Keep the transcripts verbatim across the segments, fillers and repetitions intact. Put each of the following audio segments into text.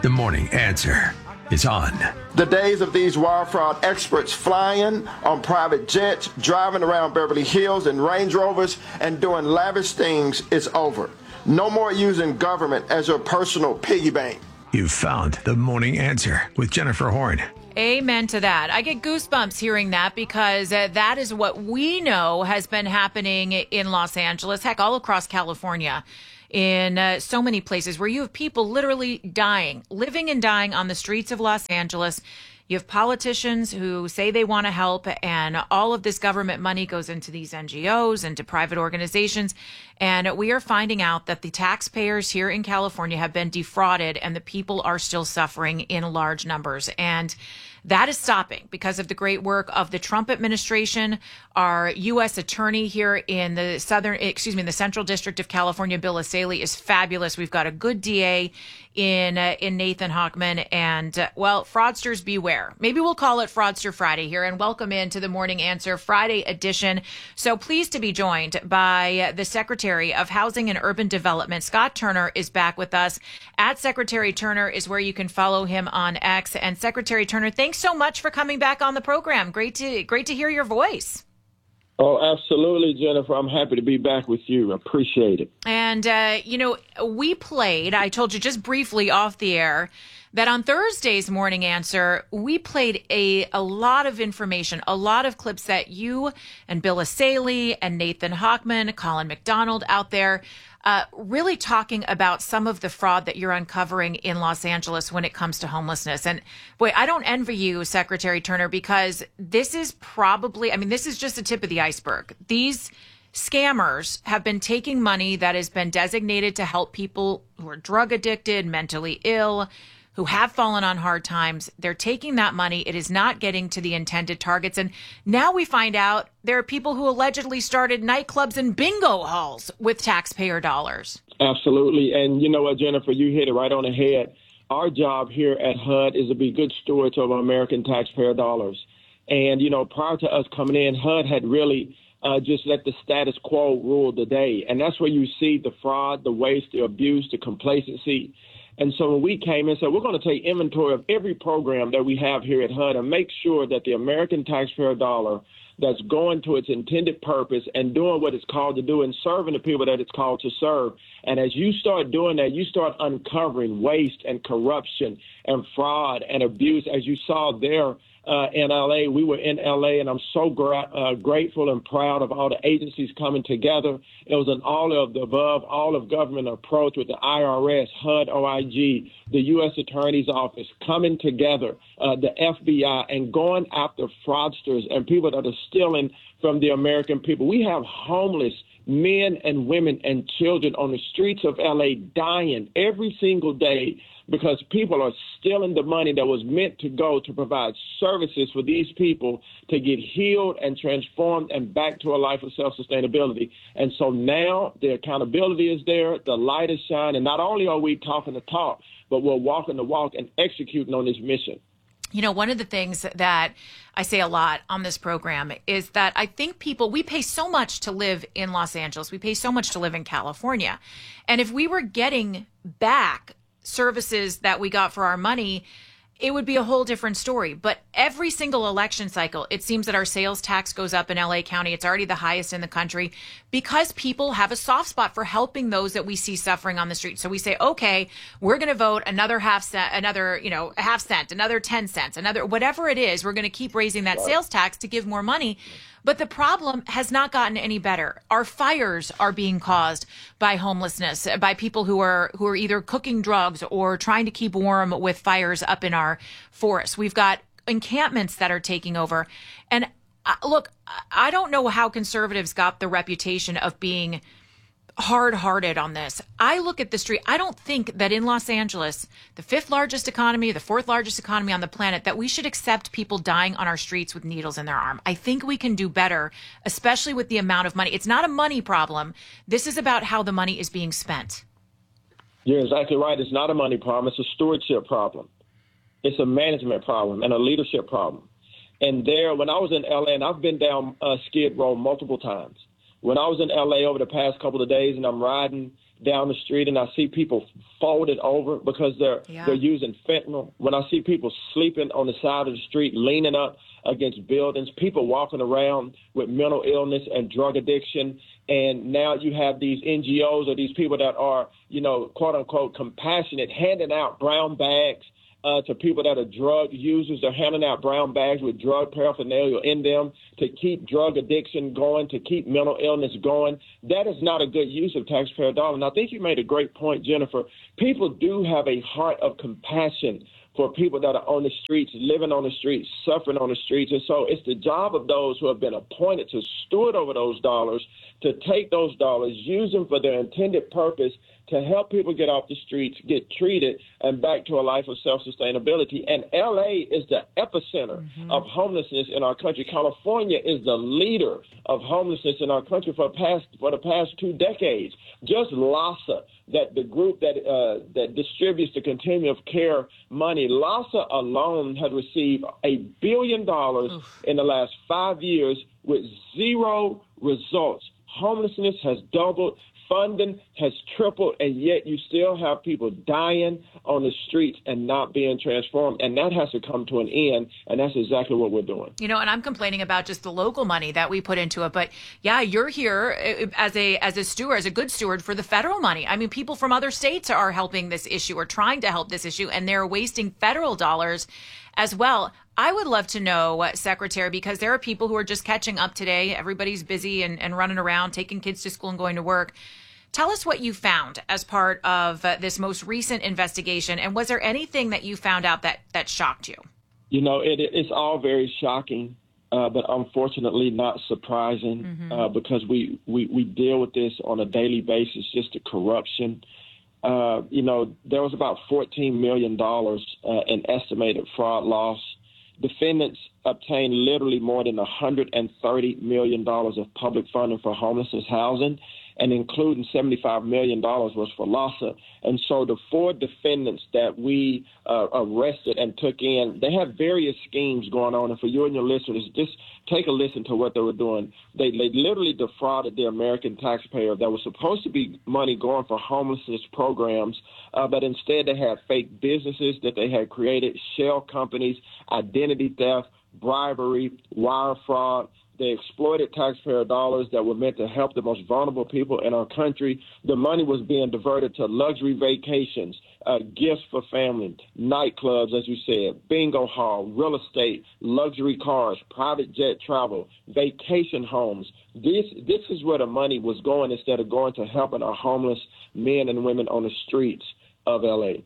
The Morning Answer is on. The days of these wire fraud experts flying on private jets, driving around Beverly Hills in Range Rovers, and doing lavish things is over. No more using government as your personal piggy bank. You've found The Morning Answer with Jennifer Horn. Amen to that. I get goosebumps hearing that because uh, that is what we know has been happening in Los Angeles, heck, all across California, in uh, so many places where you have people literally dying, living and dying on the streets of Los Angeles. You have politicians who say they want to help, and all of this government money goes into these N G Os and to private organizations. And we are finding out that the taxpayers here in California have been defrauded, and the people are still suffering in large numbers. And that is stopping because of the great work of the Trump administration. Our U S attorney here in the southern, excuse me, in the Central District of California, Bill Essayli, is fabulous. We've got a good D A in uh, in Nathan Hochman, and uh, well, fraudsters beware. Maybe we'll call it Fraudster Friday here, and welcome into the Morning Answer Friday edition. So pleased to be joined by uh, the Secretary of Housing and Urban Development. Scott Turner is back with us. At Secretary Turner is where you can follow him on X. And Secretary Turner, thanks so much for coming back on the program. Great to great to hear your voice. Oh, absolutely, Jennifer. I'm happy to be back with you. Appreciate it. And, uh, you know, we played, I told you just briefly off the air, that on Thursday's Morning Answer, we played a, a lot of information, a lot of clips that you and Bill Essayli and Nathan Hochman, Colin McDonald out there, uh, really talking about some of the fraud that you're uncovering in Los Angeles when it comes to homelessness. And boy, I don't envy you, Secretary Turner, because this is probably, I mean, this is just the tip of the iceberg. These scammers have been taking money that has been designated to help people who are drug addicted, mentally ill, who have fallen on hard times. They're taking that money. It is not getting to the intended targets. And now we find out there are people who allegedly started nightclubs and bingo halls with taxpayer dollars. Absolutely. And you know what, Jennifer, you hit it right on the head. Our job here at H U D is to be good stewards of American taxpayer dollars. And, you know, prior to us coming in, H U D had really uh, just let the status quo rule the day. And that's where you see the fraud, the waste, the abuse, the complacency. And so when we came in and said, we're going to take inventory of every program that we have here at H U D and make sure that the American taxpayer dollar that's going to its intended purpose and doing what it's called to do and serving the people that it's called to serve. And as you start doing that, you start uncovering waste and corruption and fraud and abuse. As you saw there uh, in L A, we were in L A, and I'm so gra- uh, grateful and proud of all the agencies coming together. It was an all of the above, all of government approach with the I R S, H U D, O I G, the U S Attorney's Office coming together, uh, the F B I, and going after fraudsters and people that are stealing from the American people. We have homeless men and women and children on the streets of L A dying every single day because people are stealing the money that was meant to go to provide services for these people to get healed and transformed and back to a life of self-sustainability. And so now the accountability is there, the light is shining, and not only are we talking the talk, but we're walking the walk and executing on this mission. You know, one of the things that I say a lot on this program is that I think people, we pay so much to live in Los Angeles. We pay so much to live in California. And if we were getting back services that we got for our money, it would be a whole different story. But every single election cycle, it seems that our sales tax goes up in L A County. It's already the highest in the country because people have a soft spot for helping those that we see suffering on the street. So we say, okay, we're going to vote another half cent, another, you know, a half cent, another ten cents, another, whatever it is, we're going to keep raising that sales tax to give more money. But the problem has not gotten any better. Our fires are being caused by homelessness, by people who are who are either cooking drugs or trying to keep warm with fires up in our forests. We've got encampments that are taking over. And uh, look, I don't know how conservatives got the reputation of being hard-hearted on this. I look at the street. I don't think that in Los Angeles, the fifth largest economy, the fourth largest economy on the planet, that we should accept people dying on our streets with needles in their arm. I think we can do better, especially with the amount of money. It's not a money problem. This is about how the money is being spent. You're exactly right. It's not a money problem. It's a stewardship problem. It's a management problem and a leadership problem. And there, when I was in L A, and I've been down uh, Skid Row multiple times, when I was in L A over the past couple of days and I'm riding down the street, and I see people folded over because they're Yeah. they're using fentanyl. When I see people sleeping on the side of the street, leaning up against buildings, people walking around with mental illness and drug addiction, and now you have these N G Os or these people that are, you know, quote unquote compassionate, handing out brown bags Uh, to people that are drug users. They're handing out brown bags with drug paraphernalia in them to keep drug addiction going, to keep mental illness going. That is not a good use of taxpayer dollars. And I think you made a great point, Jennifer. People do have a heart of compassion for people that are on the streets, living on the streets, suffering on the streets. And so it's the job of those who have been appointed to steward over those dollars, to take those dollars, use them for their intended purpose, to help people get off the streets, get treated, and back to a life of self-sustainability. And L A is the epicenter mm-hmm. of homelessness in our country. California is the leader of homelessness in our country for past for the past two decades. Just LAHSA, that the group that uh, that distributes the continuum of care money, LAHSA alone has received a billion dollars Oof. in the last five years with zero results. Homelessness has doubled. Funding has tripled, and yet you still have people dying on the streets and not being transformed. And that has to come to an end, and that's exactly what we're doing. You know, and I'm complaining about just the local money that we put into it. But yeah, you're here as a as a steward, as a good steward for the federal money. I mean, people from other states are helping this issue or trying to help this issue, and they're wasting federal dollars as well. I would love to know, Secretary, because there are people who are just catching up today. Everybody's busy and, and running around, taking kids to school and going to work. Tell us what you found as part of uh, this most recent investigation. And was there anything that you found out that, that shocked you? You know, it, it's all very shocking, uh, but unfortunately not surprising mm-hmm. uh, because we, we, we deal with this on a daily basis, just the corruption. Uh, you know, there was about fourteen million dollars uh, in estimated fraud loss. Defendants obtained literally more than one hundred thirty million dollars of public funding for homelessness housing, and including seventy-five million dollars was for LAHSA. And so the four defendants that we uh, arrested and took in, they have various schemes going on. And for you and your listeners, just take a listen to what they were doing. They, they literally defrauded the American taxpayer. There was supposed to be money going for homelessness programs, uh, but instead they had fake businesses that they had created, shell companies, identity theft, bribery, wire fraud. They exploited taxpayer dollars that were meant to help the most vulnerable people in our country. The money was being diverted to luxury vacations, uh, gifts for family, nightclubs, as you said, bingo hall, real estate, luxury cars, private jet travel, vacation homes. This this is where the money was going instead of going to helping our homeless men and women on the streets of L A.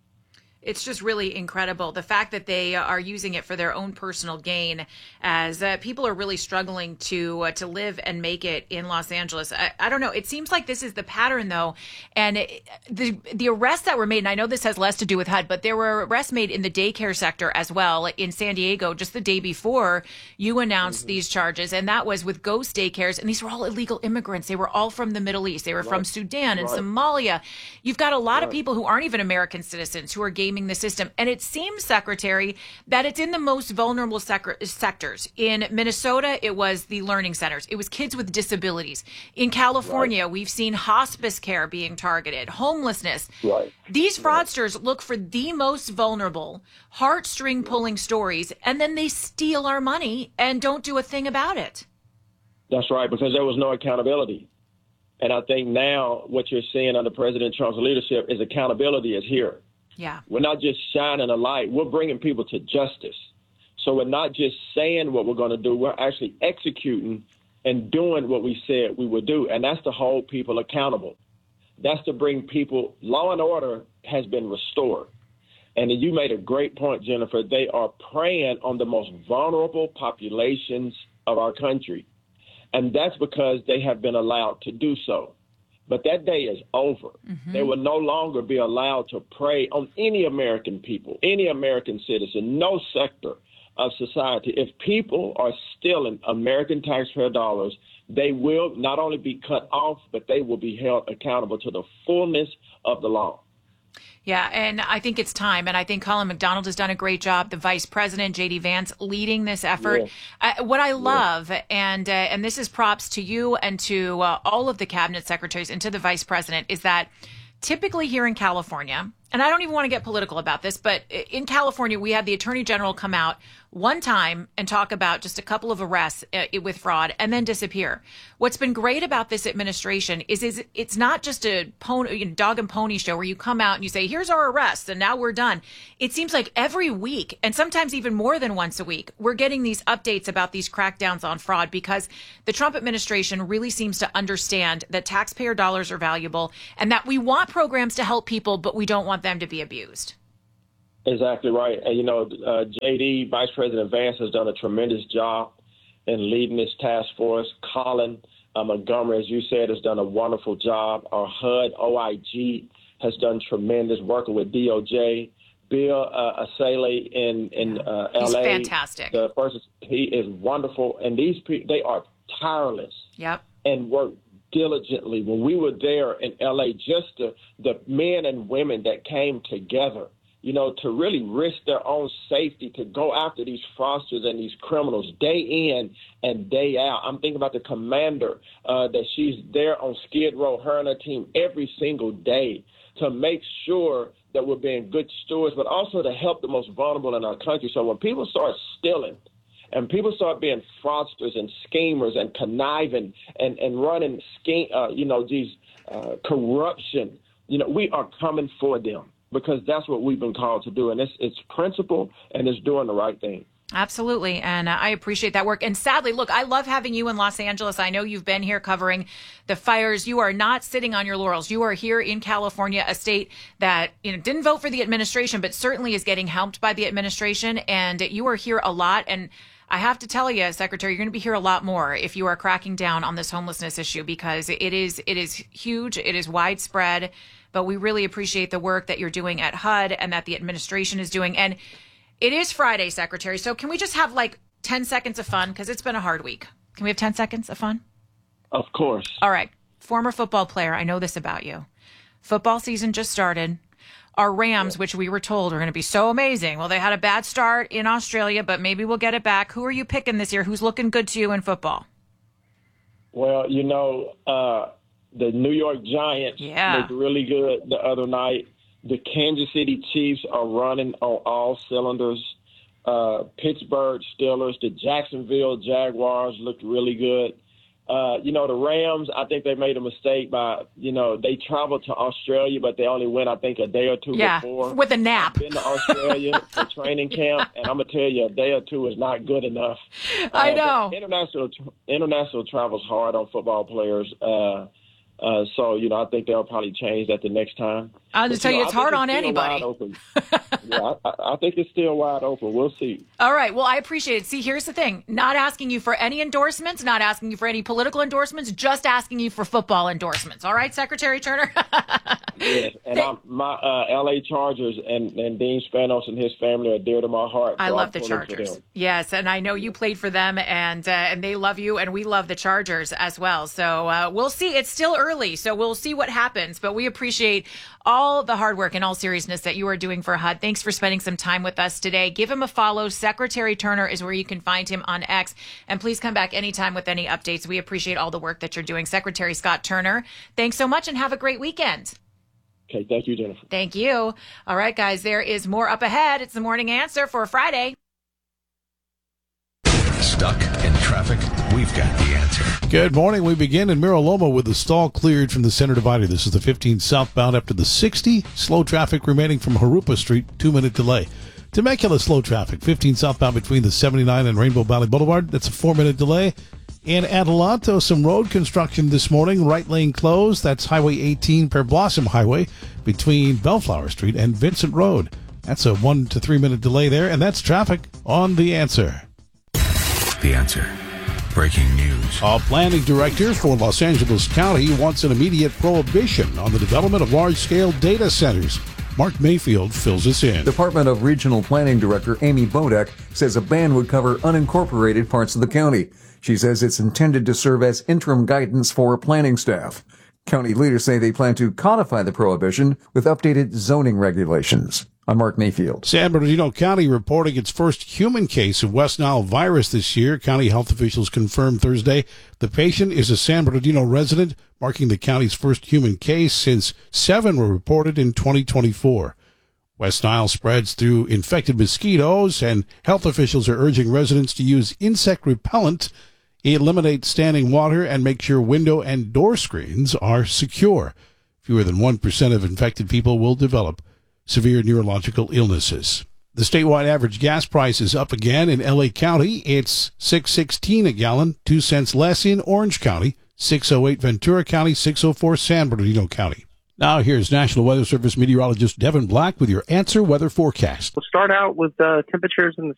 It's just really incredible. The fact that they are using it for their own personal gain, as uh, people are really struggling to uh, to live and make it in Los Angeles. I, I don't know. It seems like this is the pattern, though. And it, the the arrests that were made, and I know this has less to do with H U D, but there were arrests made in the daycare sector as well in San Diego just the day before you announced mm-hmm. these charges. And that was with ghost daycares. And these were all illegal immigrants. They were all from the Middle East. They were right. from Sudan and right. Somalia. You've got a lot right. of people who aren't even American citizens who are gaming the system. And it seems, Secretary, that it's in the most vulnerable sec- sectors. In Minnesota, it was the learning centers. It was kids with disabilities. In California, right. we've seen hospice care being targeted, homelessness. Right. These fraudsters right. look for the most vulnerable, heartstring pulling stories, and then they steal our money and don't do a thing about it. That's right, because there was no accountability. And I think now what you're seeing under President Trump's leadership is accountability is here. Yeah. We're not just shining a light. We're bringing people to justice. So we're not just saying what we're going to do. We're actually executing and doing what we said we would do. And that's to hold people accountable. That's to bring people. Law and order has been restored. And you made a great point, Jennifer. They are preying on the most vulnerable populations of our country. And that's because they have been allowed to do so. But that day is over. Mm-hmm. They will no longer be allowed to prey on any American people, any American citizen, no sector of society. If people are stealing American taxpayer dollars, they will not only be cut off, but they will be held accountable to the fullness of the law. Yeah, and I think it's time. And I think Colin McDonald has done a great job. The vice president, J D Vance, leading this effort. Yeah. Uh, what I love, yeah. and uh, and this is props to you and to uh, all of the cabinet secretaries and to the vice president, is that typically here in California, and I don't even want to get political about this, but in California, we had the attorney general come out one time and talk about just a couple of arrests uh, with fraud and then disappear. What's been great about this administration is, is it's not just a pony, you know, dog and pony show where you come out and you say, here's our arrests and now we're done. It seems like every week, and sometimes even more than once a week, we're getting these updates about these crackdowns on fraud because the Trump administration really seems to understand that taxpayer dollars are valuable and that we want programs to help people, but we don't want them to be abused. Exactly right. And, you know, uh, J D, Vice President Vance, has done a tremendous job in leading this task force. Colin uh, Montgomery, as you said, has done a wonderful job. Our H U D O I G has done tremendous working with D O J. Bill uh, Asale in, in uh, L A. He's fantastic. The person, he is wonderful. And these people, they are tireless. Yep. And work diligently. When we were there in L A, just the, the men and women that came together, you know, to really risk their own safety, to go after these fraudsters and these criminals day in and day out. I'm thinking about the commander uh, that she's there on Skid Row, her and her team, every single day to make sure that we're being good stewards, but also to help the most vulnerable in our country. So when people start stealing and people start being fraudsters and schemers and conniving and, and running, scheme, uh, you know, these uh, corruption, you know, we are coming for them. Because that's what we've been called to do. And it's, it's principle and it's doing the right thing. Absolutely. And uh, I appreciate that work. And sadly, look, I love having you in Los Angeles. I know you've been here covering the fires. You are not sitting on your laurels. You are here in California, a state that, you know, didn't vote for the administration, but certainly is getting helped by the administration. And you are here a lot. And I have to tell you, Secretary, you're going to be here a lot more if you are cracking down on this homelessness issue, because it is it is huge. It is widespread. But we really appreciate the work that you're doing at H U D and that the administration is doing. And it is Friday, Secretary. So can we just have like ten seconds of fun? Because it's been a hard week. Can we have ten seconds of fun? Of course. All right. Former football player, I know this about you. Football season just started. Our Rams, yeah. which we were told are going to be so amazing. Well, they had a bad start in Australia, but maybe we'll get it back. Who are you picking this year? Who's looking good to you in football? Well, you know, uh, the New York Giants yeah. looked really good the other night. The Kansas City Chiefs are running on all cylinders. Uh, Pittsburgh Steelers, the Jacksonville Jaguars looked really good. Uh, you know, the Rams, I think they made a mistake by, you know, they traveled to Australia, but they only went, I think, a day or two yeah, before. with a nap. I've been to Australia for training camp, and I'm going to tell you, a day or two is not good enough. I uh, know. International international travel's hard on football players. Uh Uh, so, you know, I think they'll probably change that the next time. I'll just but, tell you, know, it's hard it's on anybody. yeah, I, I think it's still wide open. We'll see. All right. Well, I appreciate it. See, here's the thing. Not asking you for any endorsements, not asking you for any political endorsements, just asking you for football endorsements. All right, Secretary Turner? Yes, and I'm, my uh, L A Chargers and, and Dean Spanos and his family are dear to my heart. So I love I'm the Chargers. Yes, and I know you played for them, and uh, and they love you, and we love the Chargers as well. So uh, we'll see. It's still early, so we'll see what happens. But we appreciate all the hard work and all seriousness that you are doing for H U D. Thanks for spending some time with us today. Give him a follow. Secretary Turner is where you can find him on X. And please come back anytime with any updates. We appreciate all the work that you're doing. Secretary Scott Turner, thanks so much and have a great weekend. Okay, thank you, Jennifer. Thank you. All right, guys, there is more up ahead. It's the Morning Answer for Friday. Stuck in traffic? We've got the answer. Good morning. We begin in Mira Loma with the stall cleared from the center divider. This is the fifteen southbound up to the sixty. Slow traffic remaining from Harupa Street. Two-minute delay. Temecula slow traffic. fifteen southbound between the seventy-nine and Rainbow Valley Boulevard. That's a four-minute delay. In Adelanto, some road construction this morning. Right lane closed. That's Highway eighteen, Per Blossom Highway, between Bellflower Street and Vincent Road. That's a one to three minute delay there, and that's traffic on The Answer. The Answer. Breaking news. A planning director for Los Angeles County wants an immediate prohibition on the development of large-scale data centers. Mark Mayfield fills us in. Department of Regional Planning Director Amy Bodek says a ban would cover unincorporated parts of the county. She says it's intended to serve as interim guidance for planning staff. County leaders say they plan to codify the prohibition with updated zoning regulations. I'm Mark Mayfield. San Bernardino County reporting its first human case of West Nile virus this year. County health officials confirmed Thursday the patient is a San Bernardino resident, marking the county's first human case since seven were reported in twenty twenty-four. West Nile spreads through infected mosquitoes, and health officials are urging residents to use insect repellent, eliminate standing water, and make sure window and door screens are secure. Fewer than one percent of infected people will develop severe neurological illnesses. The statewide average gas price is up again in L A County. It's six sixteen a gallon, two cents less in Orange County, six oh eight Ventura County, six oh four San Bernardino County. Now here's National Weather Service meteorologist Devin Black with your Answer Weather Forecast. We'll start out with uh, temperatures in the